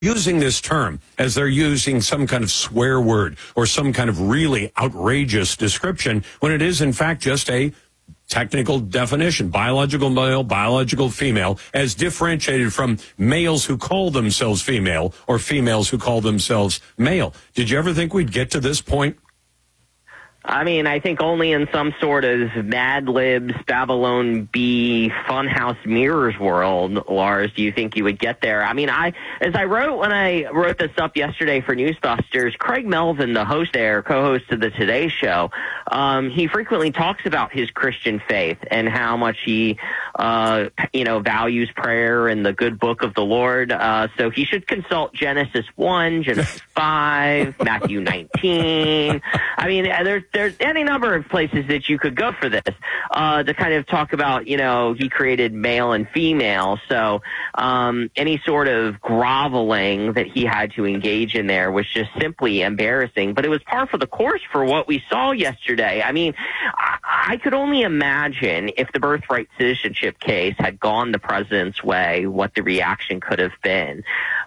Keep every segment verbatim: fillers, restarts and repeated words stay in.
using this term as they're using some kind of swear word or some kind of really outrageous description when it is, in fact, just a technical definition, biological male, biological female, as differentiated from males who call themselves female or females who call themselves male. Did you ever think we'd get to this point? I mean, I think only in some sort of Mad Libs, Babylon Bee, Funhouse Mirrors world, Lars, do you think you would get there? I mean, I, as I wrote when I wrote this up yesterday for Newsbusters, Craig Melvin, the host there, co-host of the Today Show, um, he frequently talks about his Christian faith and how much he, uh, you know, values prayer and the good book of the Lord. Uh, so he should consult Genesis one, Genesis five, Matthew nineteen. I mean, there's There's any number of places that you could go for this uh, to kind of talk about, you know, he created male and female. So um, any sort of groveling that he had to engage in there was just simply embarrassing. But it was par for the course for what we saw yesterday. I mean, I, I could only imagine if the birthright citizenship case had gone the president's way, what the reaction could have been.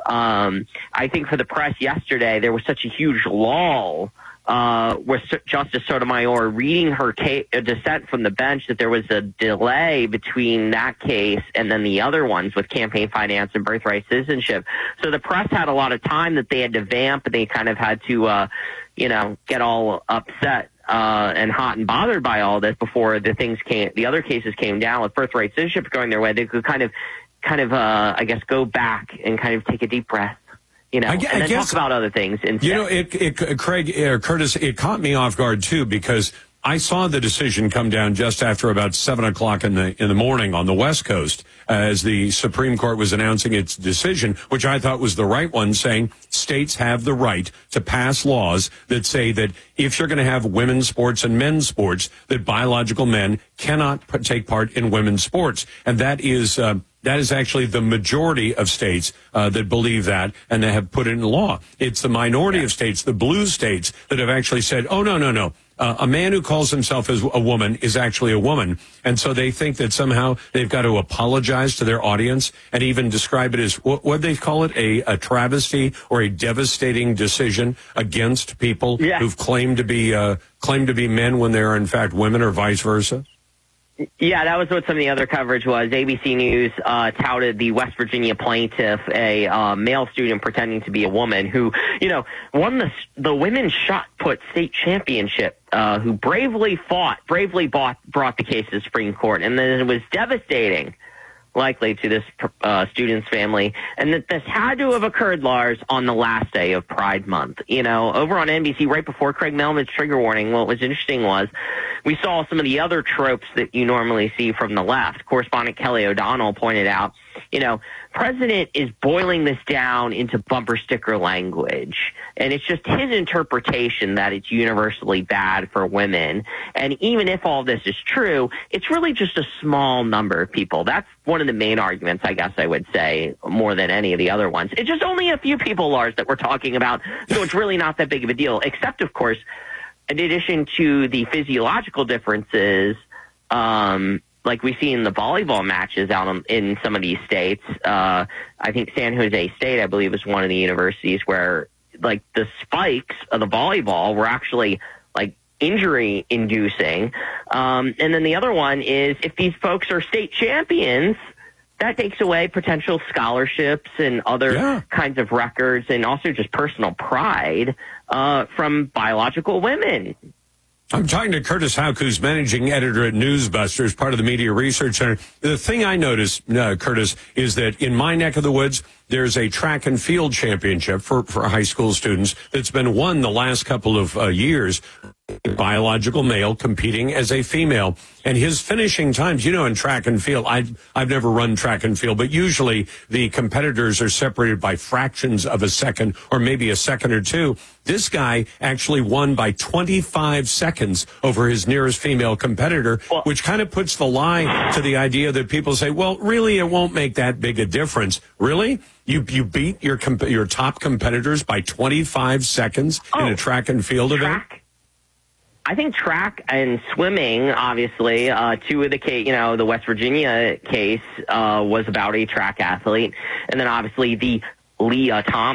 Um, I think for the press yesterday, there was such a huge lull Uh, with Justice Sotomayor reading her case, a dissent from the bench, that there was a delay between that case and then the other ones with campaign finance and birthright citizenship. So the press had a lot of time that they had to vamp, and they kind of had to, uh, you know, get all upset uh, and hot and bothered by all this before the things came, the other cases came down with birthright citizenship going their way. They could kind of, kind of, uh, I guess, go back and kind of take a deep breath. You know, I, and I then guess, talk about other things instead. You know, it, it, Craig, uh, Curtis, it caught me off guard, too, because I saw the decision come down just after about seven o'clock in the in the morning on the West Coast as the Supreme Court was announcing its decision, which I thought was the right one, saying states have the right to pass laws that say that if you're going to have women's sports and men's sports, that biological men cannot p- take part in women's sports. And that is... Uh, That is actually the majority of states uh, that believe that and they have put it in law. It's the minority yeah. of states, the blue states, that have actually said, oh, no, no, no. Uh, a man who calls himself as a woman is actually a woman. And so they think that somehow they've got to apologize to their audience and even describe it as, what what they call it, a, a travesty or a devastating decision against people yeah. who've claimed to be uh, claimed to be men when they are in fact women, or vice versa. Yeah, that was what some of the other coverage was. A B C News uh, touted the West Virginia plaintiff, a uh, male student pretending to be a woman, who, you know, won the the women's shot put state championship, uh, who bravely fought, bravely bought, brought the case to the Supreme Court, and then it was devastating, likely, to this uh, student's family, and that this had to have occurred, Lars, on the last day of Pride Month. You know, over on N B C, right before Craig Melvin's trigger warning, what was interesting was we saw some of the other tropes that you normally see from the left. Correspondent Kelly O'Donnell pointed out, you know, President is boiling this down into bumper sticker language, and it's just his interpretation that it's universally bad for women. And even if all this is true, it's really just a small number of people. That's one of the main arguments, I guess I would say, more than any of the other ones. It's just only a few people, Lars, that we're talking about, so it's really not that big of a deal, except, of course, in addition to the physiological differences, um, like we see in the volleyball matches out in, in some of these states. Uh, I think San Jose State, I believe, is one of the universities where, like, the spikes of the volleyball were actually, like, injury inducing. Um, and then the other one is, if these folks are state champions, that takes away potential scholarships and other yeah. kinds of records, and also just personal pride uh, from biological women. I'm talking to Curtis Houck, who's managing editor at Newsbusters, part of the Media Research Center. The thing I noticed, uh, Curtis, is that in my neck of the woods, there's a track and field championship for, for high school students that's been won the last couple of uh, years. A biological male competing as a female, and his finishing times, you know, in track and field, I've, I've never run track and field, but usually the competitors are separated by fractions of a second or maybe a second or two. This guy actually won by twenty-five seconds over his nearest female competitor, well, which kind of puts the lie to the idea that people say, well, really, it won't make that big a difference. Really? You you beat your comp- your top competitors by twenty-five seconds oh, in a track and field track? event? I think track and swimming, obviously, uh, two of the case, you know, the West Virginia case uh, was about a track athlete. And then obviously the Leah Thomas.